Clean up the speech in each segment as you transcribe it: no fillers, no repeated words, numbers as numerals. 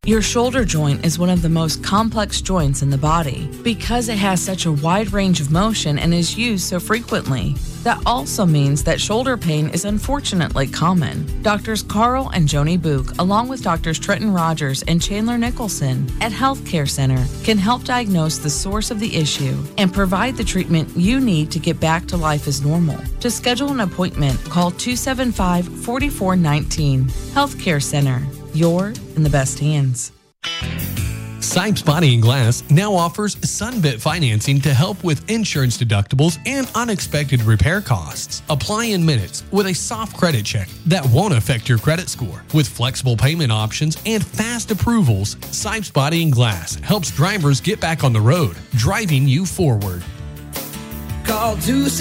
Your shoulder joint is one of the most complex joints in the body because it has such a wide range of motion and is used so frequently. That also means that shoulder pain is unfortunately common. Doctors Carl and Joni Book, along with Doctors Trenton Rogers and Chandler Nicholson at Healthcare Center, can help diagnose the source of the issue and provide the treatment you need to get back to life as normal. To schedule an appointment, call 275-4419. Healthcare Center. You're in the best hands. Sipes Body and Glass now offers Sunbit financing to help with insurance deductibles and unexpected repair costs. Apply in minutes with a soft credit check that won't affect your credit score. With flexible payment options and fast approvals, Sipes Body and Glass helps drivers get back on the road, driving you forward. Call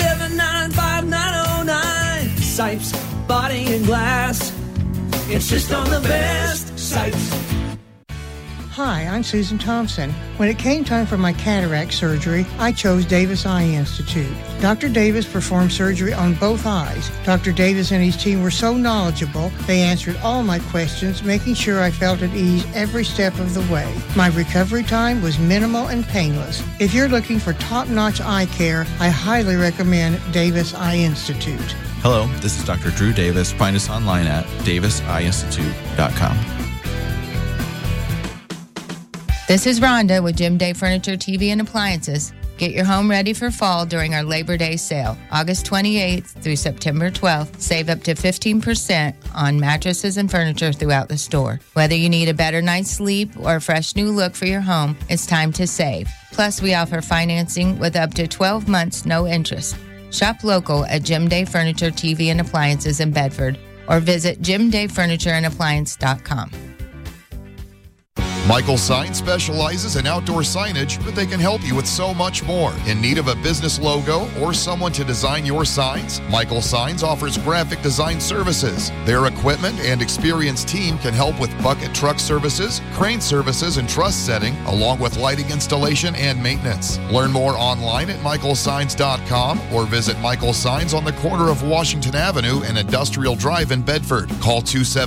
279-5909. Sipes Body and Glass. Insist on the best. Sipes. Hi, I'm Susan Thompson. When it came time for my cataract surgery, I chose Davis Eye Institute. Dr. Davis performed surgery on both eyes. Dr. Davis and his team were so knowledgeable, they answered all my questions, making sure I felt at ease every step of the way. My recovery time was minimal and painless. If you're looking for top-notch eye care, I highly recommend Davis Eye Institute. Hello, this is Dr. Drew Davis. Find us online at daviseyeinstitute.com. This is Rhonda with Jim Day Furniture, TV, and Appliances. Get your home ready for fall during our Labor Day sale, August 28th through September 12th. Save up to 15% on mattresses and furniture throughout the store. Whether you need a better night's sleep or a fresh new look for your home, it's time to save. Plus, we offer financing with up to 12 months, no interest. Shop local at Jim Day Furniture, TV, and Appliances in Bedford, or visit jimdayfurnitureandappliance.com. Michael Signs specializes in outdoor signage, but they can help you with so much more. In need of a business logo or someone to design your signs? Michael Signs offers graphic design services. Their equipment and experienced team can help with bucket truck services, crane services, and truss setting, along with lighting installation and maintenance. Learn more online at michaelsigns.com or visit Michael Signs on the corner of Washington Avenue and Industrial Drive in Bedford. Call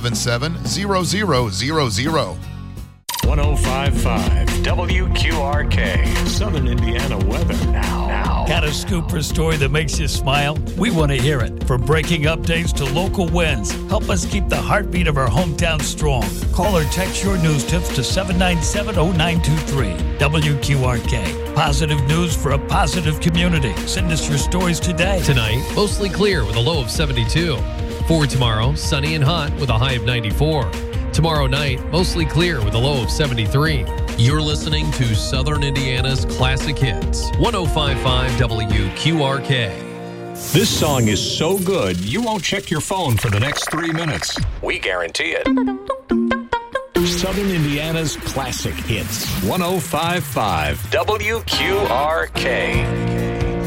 277-0000. 105.5 WQRK. Southern Indiana weather now. Got a scoop or story that makes you smile? We want to hear it. From breaking updates to local wins, help us keep the heartbeat of our hometown strong. Call or text your news tips to 797-0923. WQRK. Positive news for a positive community. Send us your stories today. Tonight, mostly clear with a low of 72. For tomorrow, sunny and hot with a high of 94. Tomorrow night, mostly clear with a low of 73. You're listening to Southern Indiana's Classic Hits. 105.5 WQRK. This song is so good, you won't check your phone for the next 3 minutes. We guarantee it. Southern Indiana's Classic Hits. 105.5 WQRK.